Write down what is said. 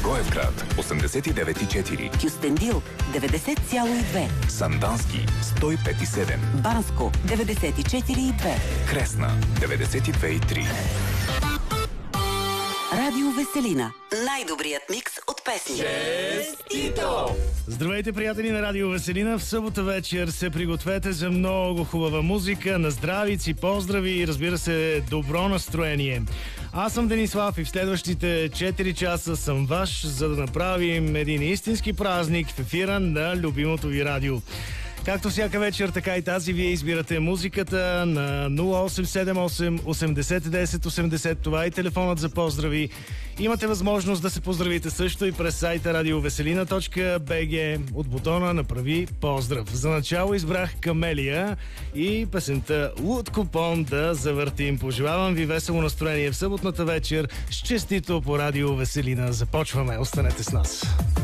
Благоевград 89,4, Кюстендил 90,2, Сандански 105,7, Банско 94,2, Кресна 92,3. Радио Веселина. Най-добрият микс от песни. Честито! Здравейте, приятели на Радио Веселина. В събота вечер се пригответе за много хубава музика, на здравици, поздрави и, разбира се, добро настроение. Аз съм Денислав и в следващите 4 часа съм ваш, за да направим един истински празник в ефира на любимото ви радио. Както всяка вечер, така и тази, вие избирате музиката на 0878 80 10 80. Това е телефонът за поздрави. Имате възможност да се поздравите също и през сайта radioveselina.bg от бутона "Направи поздрав". За начало избрах Камелия и песента "Луд купон" да завъртим. Пожелавам ви весело настроение в съботната вечер. С честито по Радио Веселина. Започваме. Останете с нас.